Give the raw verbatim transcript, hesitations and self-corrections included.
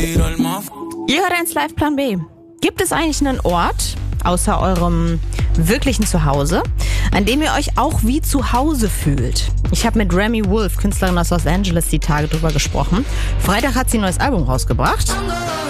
Ihr hört eins Live Plan B. Gibt es eigentlich einen Ort, außer eurem wirklichen Zuhause, an dem ihr euch auch wie zu Hause fühlt? Ich habe mit Remi Wolf, Künstlerin aus Los Angeles, die Tage drüber gesprochen. Freitag hat sie ein neues Album rausgebracht.